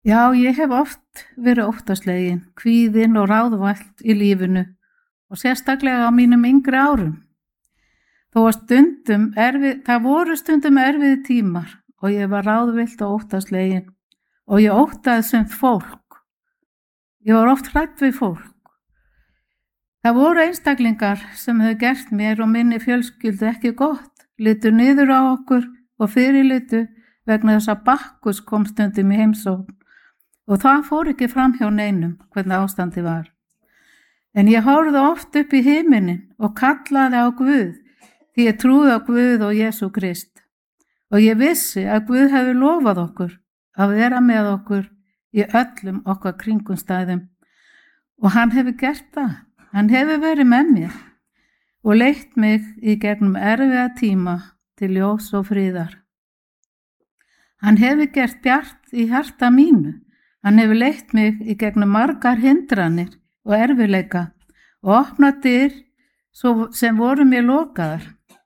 Já, ég hef oft verið óttaslegin, kvíðin og ráðvælt í lífinu og sérstaklega á mínum yngri árum. Það voru stundum erfiði tímar og ég var ráðvilt og óttaslegin og ég óttaði sem fólk. Ég var oft hrædd við fólk. Það voru einstaklingar sem hefðu gert mér og minni fjölskyldu ekki gott, litu niður á okkur og fyrirlitu vegna þess að Bakkus kom stundum í heimsókn. Og það fór ekki fram hjá neinum hvernig ástandi var. En ég horfði oft upp í himinin og kallaði á Guð, því ég trúði á Guð og Jesú Krist. Og ég vissi að Guð hefði lofað okkur að vera með okkur í öllum okkar kringumstæðum. Og hann hefur gert það. Hann hefur verið með mér og leitt mig í gegnum erfiða tíma til ljós og friðar. Hann hefur gert bjart í hjarta mínu. Hann hefur leitt mig í gegnum margar hindranir og erfiðleika og opnað dyr sem voru mér lokaðar.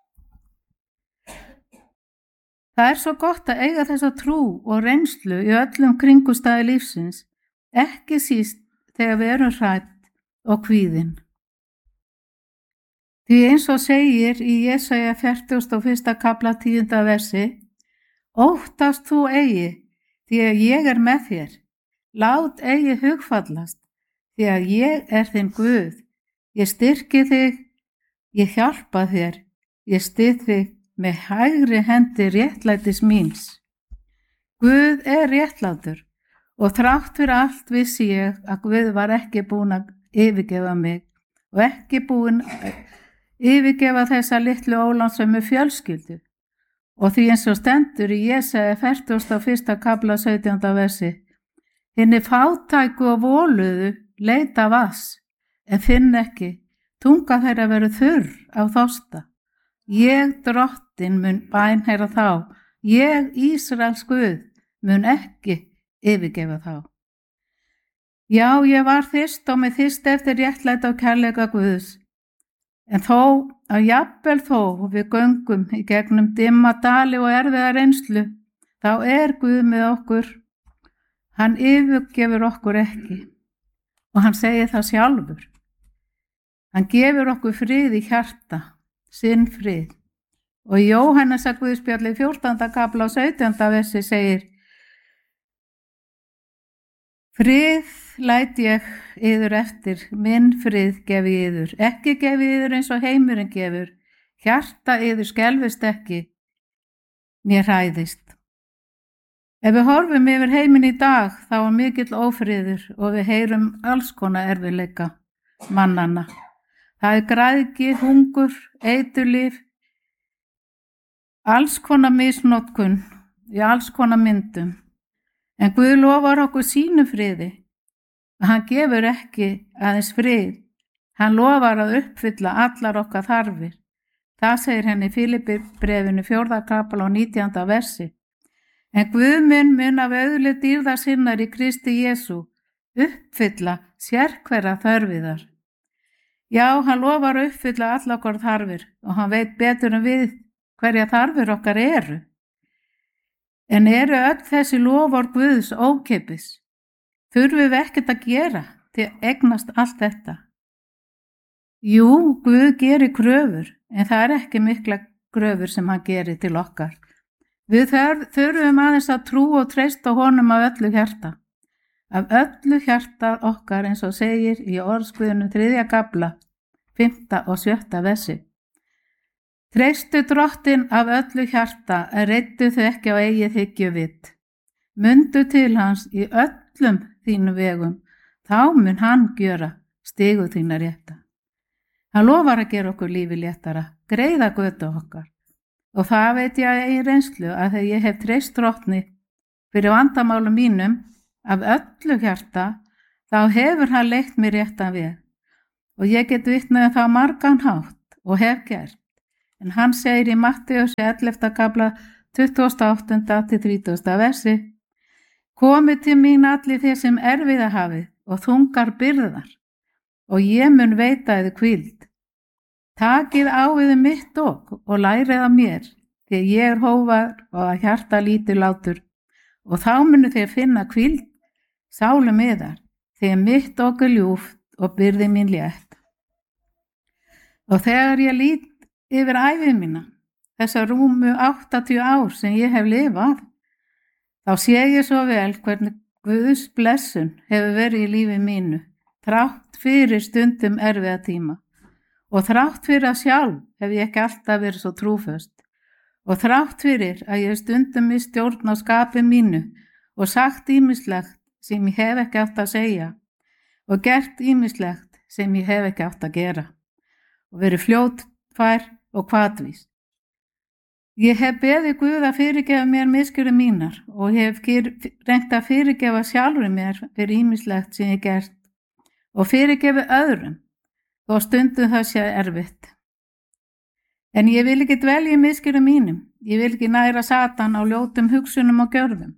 Það er svo gott að eiga þessa trú og reynslu í öllum kringumstæði lífsins, ekki síst þegar við erum hrædd og kvíðin. Því eins og segir í Jesaja 41. kafla 10. versi, óttast þú eigi, því að ég er með þér. Lát eigi hugfallast, því að ég er þinn Guð. Ég styrki þig, ég hjálpa þér, ég styð þig með hægri hendi réttlætis míns. Guð er réttlátur og þrátt fyrir allt vissi ég að Guð var ekki búinn að yfirgefa mig og ekki búinn að yfirgefa þessa litlu ólánsömu fjölskyldu. Og því eins og stendur í Jesaja 41. kafla 17. versi, hinni fátæku og voluðu leita vass, en finn ekki, tunga þeirra verið þurr á þorsta. Ég drottin mun bænheyra þá, ég Ísraels Guð mun ekki yfirgefa þá. Já, ég var þyrst og með þyrst eftir réttlæti og kærleika Guðs, en þó að jafnvel þó við göngum í gegnum dimma dali og erfiða reynslu, þá er Guð með okkur. Hann yfirgefur okkur ekki og hann segir það sjálfur. Hann gefur okkur frið í hjarta, sinn frið. Og í Jóhannesar Guðspjalli 14. kafla og 17. versi segir, frið læt ég yður eftir, minn frið gefi yður, ekki gefi yður eins og heimurinn gefur, hjarta yður skelfist ekki, né hræðist. Ef við horfum yfir heiminn í dag, þá er mikill ófriður og við heyrum alls konar erfiðleika mannanna. Það er græðgi, hungur, eiturlyf, alls konar misnotkun í alls konar myndum. En Guð lofar okkur sínu friði. Hann gefur ekki aðeins frið. Hann lofar að uppfylla allar okkar þarfir. Það segir henni í Filippibréfinu 4. kafla og 19. versi. En Guð mun af auðli dýrðar sinnar í Kristi Jesú uppfylla sérhverja þörfiðar. Já, hann lofar að uppfylla allar okkar þarfir og hann veit betur en við hverja þarfir okkar eru. En eru öll þessi lofar Guðs ókeypis? Þurfum við ekkert að gera til að eignast allt þetta? Jú, Guð gerir kröfur, en það er ekki mikla kröfur sem hann gerir til okkar. Við þurfum aðeins að trú og treysta honum af öllu hjarta. Af öllu hjarta okkar eins og segir í orðsguðunum 3. kafla, 5. og 7. versi. Treystu drottin af öllu hjarta, en reiddu þau ekki á eigið hyggjuvitt. Mundu til hans í öllum þínum vegum, þá mun hann gjöra stigu þína rétta. Hann lofar að gera okkur lífi léttara, greiða götu okkar. Og það veit ég í reynslu að þegar ég hef treyst drottni fyrir vandamálum mínum af öllu hjarta, þá hefur hann leitt mér réttan veg. Og ég get vitnað þá margan hátt og hef gert. En hann segir í Mattheus 11. kafla 28. til 30. versi, komið til mín allir þeir sem erfiða hafið og þungar byrðar, og ég mun veita yður hvíld. Takið á yður mitt og lærið af mér, því ég er hógvær og að hjarta lítillátur, og þá munu þeir finna hvíld sálu miðar, því mitt okkur ljúft og byrði mín létt. Og þegar ég lít yfir ævi mína, þessa rúmu 80 ár sem ég hef lifað, þá sé ég svo vel hvernig Guðs blessun hefur verið í lífi mínu, þrátt fyrir stundum erfiða tíma og þrátt fyrir að sjálf hef ég ekki alltaf verið svo trúföst og þrátt fyrir að ég hef stundum í stjórn á skapi mínu og sagt ýmislegt sem ég hef ekki átt að segja og gert ýmislegt sem ég hef ekki átt að gera og verið fljótfær og hvatvís. Ég hef beðið Guð að fyrirgefa mér misgjörðir mínar og hef reynt að fyrirgefa sjálfur mér fyrir ýmislegt sem ég gert og fyrirgefa öðrum þó stundum það sé erfitt. En ég vil ekki dvelja í misgjörðum mínum, ég vil ekki næra Satan á ljótum hugsunum og gjörðum.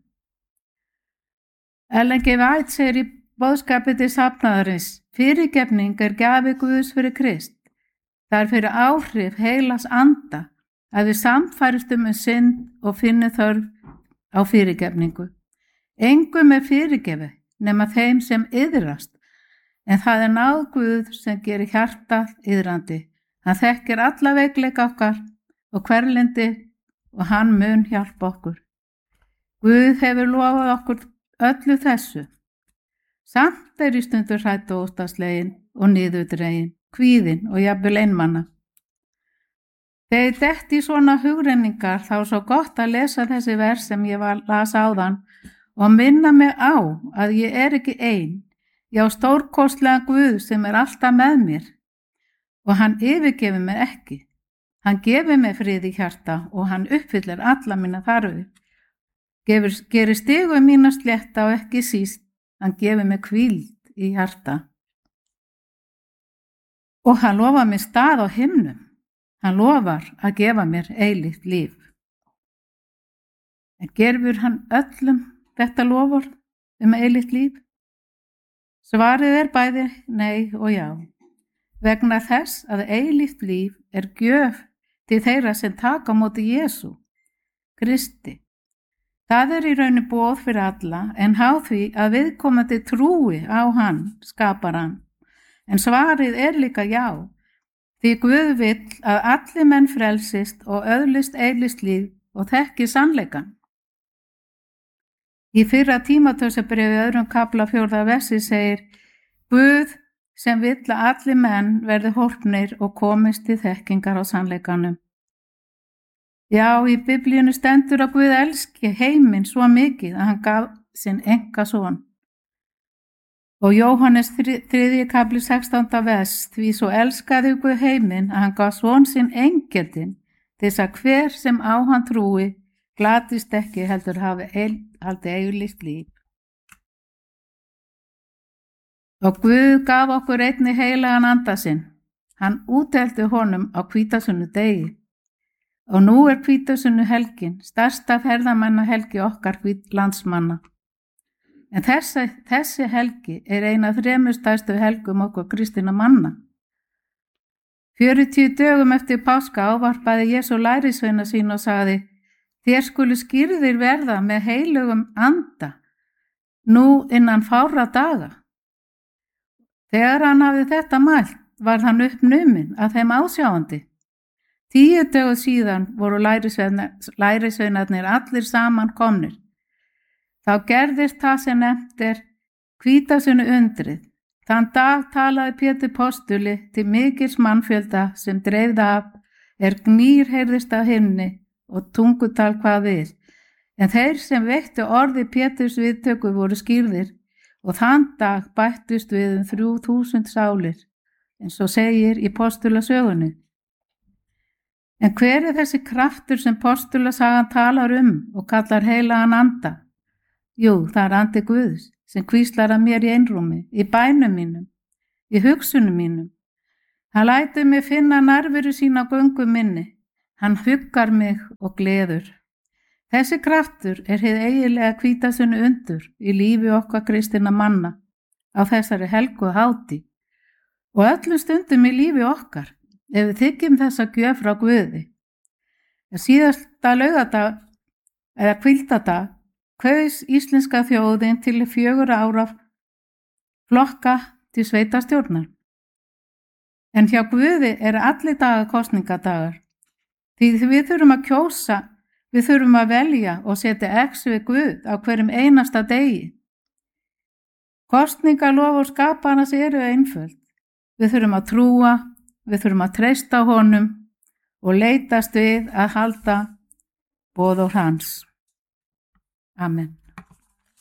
Ellen G. White segir í boðskapi til safnaðarins: fyrirgefning er gjafi Guðs fyrir Krist. Það er fyrir áhrif heilags anda að við samfæristum synd og finnum þörf á fyrirgefningu. Engum er fyrirgefi nema þeim sem iðrast, en það er náð Guð sem gerir hjartað iðrandi. Hann þekkir alla veikleika okkar og hverlindi og hann mun hjálpa okkur. Guð hefur lofað okkur öllu þessu. Samt er í stundur hrædd og óttaslegin og niðurdregin, kvíðin og jafnvel einmana. Þegar þetta í svona hugrenningar þá er svo gott að lesa þessi vers sem ég las áðan og minna mig á að ég er ekki ein. Ég á stórkostlega Guð sem er alltaf með mér og hann yfirgefur mér ekki. Hann gefur mér frið í hjarta og hann uppfyllir alla mína þarfir. Gerir stigu mína slétta og ekki síst, hann gefur mér hvíld í hjarta. Og hann lofar mér stað á himnum. Hann lofar að gefa mér eilíft líf. En gerfur hann öllum þetta lofar eilíft líf? Svarið er bæði nei og já. Vegna þess að eilíft líf er gjöf til þeirra sem taka á móti Jesú, Kristi. Það er í rauninu boð fyrir alla en háð því að viðkomandi trúi á hann, skaparann. En svarið er líka já. Því Guð vill að allir menn frelsist og öðlist eilíft líf og þekki sannleikann. Í fyrra Tímóteusarbréfi 2. kafla 4. versi segir: Guð sem vill að allir menn verði hólpnir og komist til þekkingar á sannleikanum. Já, í Biblíunni stendur að Guð elski heiminn svo mikið að hann gaf sinn einkason. Og Jóhannes 3. kafli 16. vers: Því svo elskaði Guð heiminn að hann gaf son sinn eingeldinn til þess að hver sem á hann trúi glatist ekki heldur hafi eilíft líf. Og Guð gaf okkur einnig heilagan anda sinn. Hann útheldi honum á hvítasunnu og nú er hvítasunnu helgin stærsta ferðamannahelgi okkar landsmanna. En þessi helgi er eina af 3 stærstu helgum okkur kristinna manna. 40 dögum eftir páska ávarpaði Jesú lærisveina sín og sagði: Þér skulu skírðir verða með heilugum anda nú innan fárra daga. Þegar hann hafði þetta mælt varð hann uppnuminn af þeim ásjáandi. 10 dögum síðan voru lærisveinarnir allir saman komnir. Þá gerðist það sem nefnt er hvítasunnu undrið. Þann dag talaði Pétur postuli til mikils mannfjölda sem dreifði af gnýr heyrðist af himni og tungutal hvað við. En þeir sem veittu orði Péturs viðtöku voru skírðir og þann dag bættust við 3000 sálir, eins og segir í postulasögunni. En hver er þessi kraftur sem postulasagan talar og kallar heilagan anda? Jú, það er andi Guðs sem hvíslar að mér í einrúmi, í bænum mínum, í hugsunum mínum. Hann lætur mig finna nærveru sína á göngu minni. Hann huggar mig og gleður. Þessi kraftur er hið eiginlega hvítasunnu undur í lífi okkar kristinna manna á þessari helgu hátíð og öllum stundum í lífi okkar ef við þiggjum þessa gjöf frá Guði. Síðasta laugardag eða hvíldardag kaus íslenska þjóðin til 4 ára flokka til sveitastjórnar. En hjá Guði allir dagar kosningadagar. Því við þurfum að kjósa, við þurfum að velja og setja X við Guð á hverjum einasta degi. Kosningaloforð skaparans eru einföld. Við þurfum að trúa, við þurfum að treysta honum og leitast við að halda boð hans. Amen.